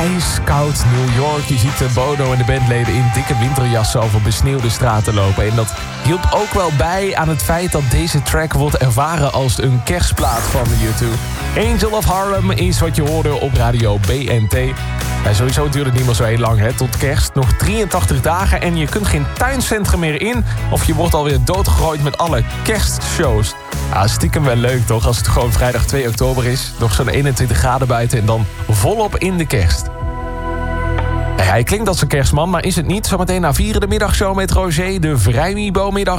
ijskoud New York. Je ziet Bono en de bandleden in dikke winterjassen over besneeuwde straten lopen. En dat hielp ook wel bij aan het feit dat deze track wordt ervaren als een kerstplaat van U2. Angel of Harlem is wat je hoorde op radio BNT. Ja, sowieso duurt het niet meer zo heel lang, hè. Tot kerst nog 83 dagen en je kunt geen tuincentrum meer in, of je wordt alweer doodgegooid met alle kerstshows. Ja, stiekem wel leuk toch, als het gewoon vrijdag 2 oktober is. Nog zo'n 21 graden buiten en dan volop in de kerst. Ja, hij klinkt als een kerstman, maar is het niet. Zometeen na 4 de middagshow met Roger, de Vrijmibo-middag.